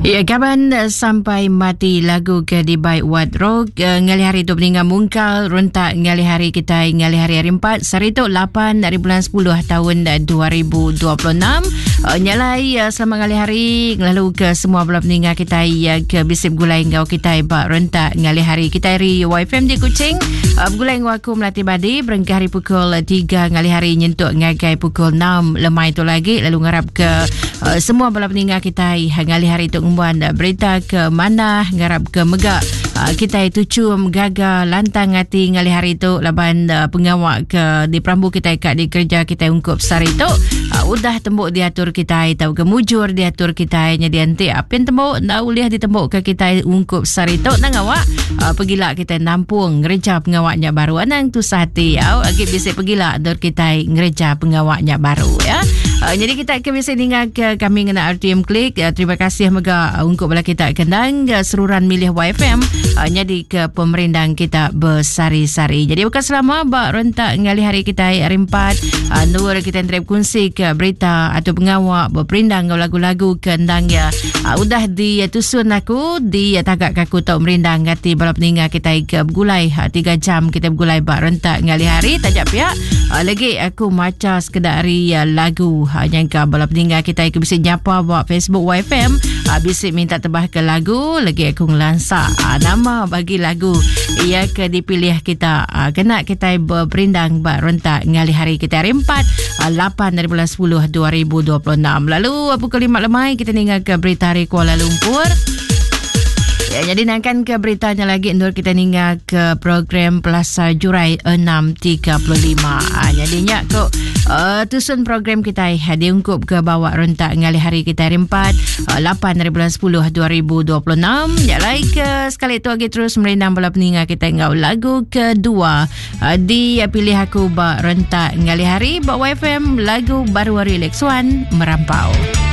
Ya, kaban sampai mati lagu ke di Baik Wat Rock ngali hari tu meninggal mungkal runtak ngali hari kita ngali hari 4 sarito 8 dari bulan 10 tahun 2026 nyalai selama ngali hari lalu ke semua belah meninggal kita ke bisip gulai ngau kita bak runtak ngali hari kita ri YFM di Kuching gulai ngau aku melatih badi berengkah hari pukul 3 ngali hari nyentuk ngagai pukul 6 lemah itu lagi lalu ngarap ke semua belah meninggal kita ngali hari tu buan berita ke mana ngarap ke megak kita itu cum gagal lantang hati ngali hari tu laban pengawak ke di perambu kita kat di kerja kita ungkup sari tu udah tembuk diatur kita tahu kemujur diatur kita nya dianti apin tembuk nak uliah ditembuk ke kita ungkup sari tu nang awak pergilah kita nampung ngereja pengawaknya baru anang tu sehati lagi bisa pergilah dur kita ngereja pengawaknya baru ya. Jadi kita akan bisa dengar ke kami ngena RTM Klik. Terima kasih mega untuk bala kita kendang seruran milih YFM jadi ke pemerintah kita bersari-sari. Jadi bukan selama bak rentak ngali hari kita hari 4 nur kita trip kunci ke berita atau pengawak berperindang lagu-lagu kendang ya udah ditusun aku di tagak aku tak merindang ngati bala peninggal kita ke bergulai 3 jam kita bergulai bak rentak ngali hari tajak pihak lagi aku maca sekedar lagu yang ke bala peninggal kita bisa nyapa buat Facebook YFM bisa minta tebah ke lagu lagi aku ngelansak nama bagi lagu ia ke dipilih kita kena kita berperindang bak rentak ngali hari kita hari 4 8 dari bulan 10 2026 lalu pukul 5 lemai kita dengar ke berita dari Kuala Lumpur. Ya, jadi nangkan ke beritanya lagi untuk kita dengar ke program Plaza Jurai 6.35. Jadinya kok tusun program kita diungkup ke bawa rentak ngali hari kita hari 4 8 dari bulan 10 2026. Ya, like sekali itu lagi terus merindang bala peningal kita ngau lagu kedua di pilih aku bak rentak ngali hari bak YFM lagu baru Relax One merampau.